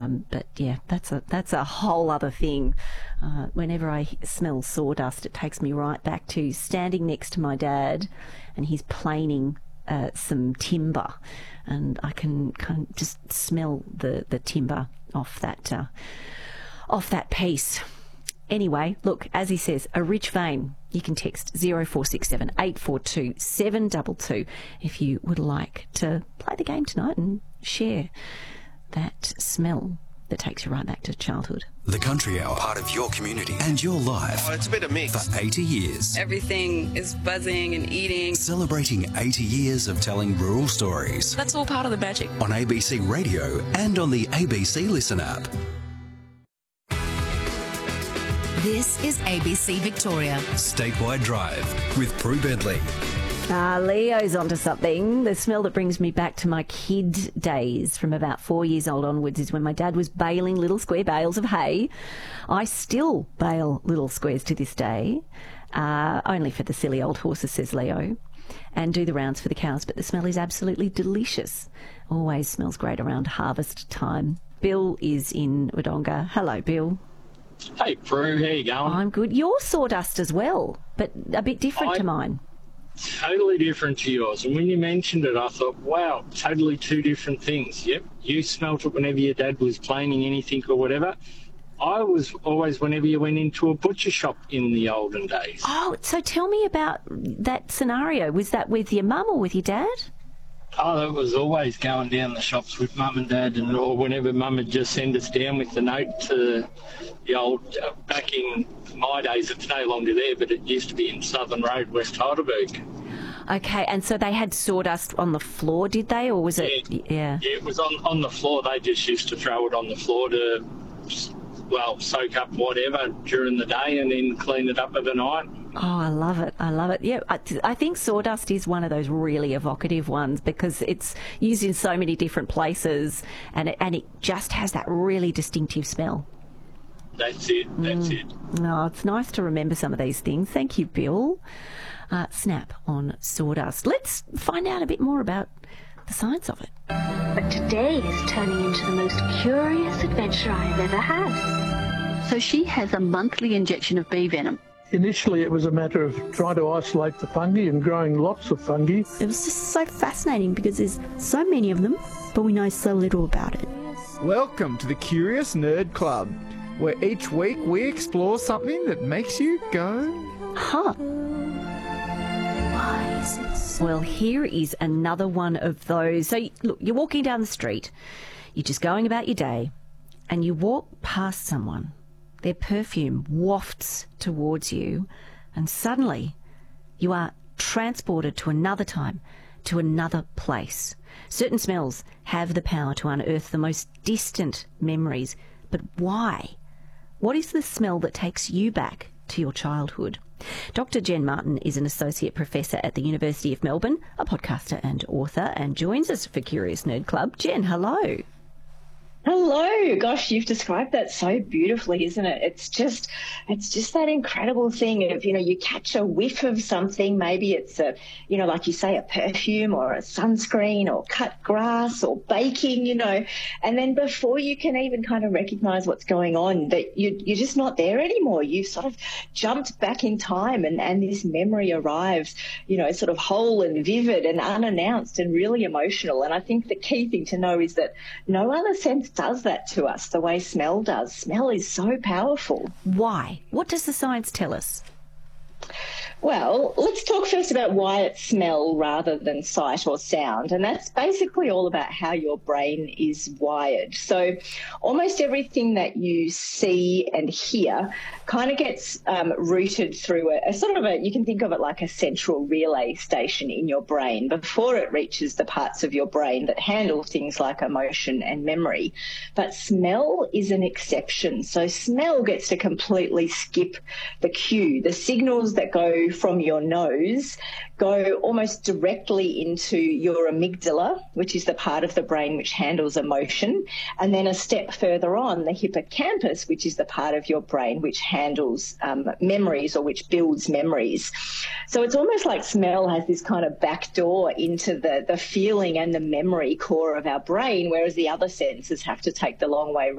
But yeah, that's a whole other thing. Whenever I smell sawdust, it takes me right back to standing next to my dad, and he's planing some timber, and I can kind of just smell the timber off that piece. Anyway, look, as he says, a rich vein. You can text 0467 842 722 if you would like to play the game tonight and share that smell that takes you right back to childhood. The Country Hour, part of your community and your life. Oh, it's a bit of mix. For 80 years. Everything is buzzing and eating. Celebrating 80 years of telling rural stories. That's all part of the magic. On ABC Radio and on the ABC Listen app. This is ABC Victoria. Statewide Drive with Prue Bentley. Leo's onto something. The smell that brings me back to my kid days from about 4 years old onwards is when my dad was baling little square bales of hay. I still bale little squares to this day, only for the silly old horses, says Leo, and do the rounds for the cows, but the smell is absolutely delicious. Always smells great around harvest time. Bill is in Wodonga. Hello, Bill. Hey, Prue, how you going? I'm good. You're sawdust as well, but a bit different to mine. Totally different to yours. And when you mentioned it, I thought, wow, totally two different things. Yep, you smelt it whenever your dad was planing anything or whatever. I was always whenever you went into a butcher shop in the olden days. Oh, so tell me about that scenario. Was that with your mum or with your dad? Oh, that was always going down the shops with Mum and Dad, or whenever Mum would just send us down with the note to the old, back in my days, it's no longer there, but it used to be in Southern Road, West Heidelberg. Okay, and so they had sawdust on the floor, did they, or was it? Yeah, it was on the floor. They just used to throw it on the floor to, well, soak up whatever during the day and then clean it up at the night. Oh, I love it. I love it. Yeah, I think sawdust is one of those really evocative ones because it's used in so many different places and it just has that really distinctive smell. That's it. No, it's nice to remember some of these things. Thank you, Bill. Snap on sawdust. Let's find out a bit more about the science of it. But today is turning into the most curious adventure I've ever had. So she has a monthly injection of bee venom. Initially, it was a matter of trying to isolate the fungi and growing lots of fungi. It was just so fascinating because there's so many of them, but we know so little about it. Welcome to the Curious Nerd Club, where each week we explore something that makes you go, huh? Why is it so? Well, here is another one of those. So, look, you're walking down the street, you're just going about your day, and you walk past someone. Their perfume wafts towards you, and suddenly you are transported to another time, to another place. Certain smells have the power to unearth the most distant memories. But why? What is the smell that takes you back to your childhood? Dr. Jen Martin is an Associate Professor at the University of Melbourne, a podcaster and author, and joins us for Curious Nerd Club. Jen, hello. Hello. Gosh, you've described that so beautifully, isn't it? It's just that incredible thing of, you catch a whiff of something. Maybe it's like you say, a perfume or a sunscreen or cut grass or baking, and then before you can even kind of recognize what's going on, that you're just not there anymore. You've sort of jumped back in time and this memory arrives, sort of whole and vivid and unannounced and really emotional. And I think the key thing to know is that no other sense does that to us the way smell does. Smell is so powerful. Why? What does the science tell us? Well, let's talk first about why it's smell rather than sight or sound. And that's basically all about how your brain is wired. So almost everything that you see and hear kind of gets routed through a sort of you can think of it like a central relay station in your brain before it reaches the parts of your brain that handle things like emotion and memory. But smell is an exception. So smell gets to completely skip the cue. The signals that go from your nose go almost directly into your amygdala, which is the part of the brain which handles emotion, and then a step further on, the hippocampus, which is the part of your brain which handles memories or which builds memories. So it's almost like smell has this kind of back door into the feeling and the memory core of our brain, whereas the other senses have to take the long way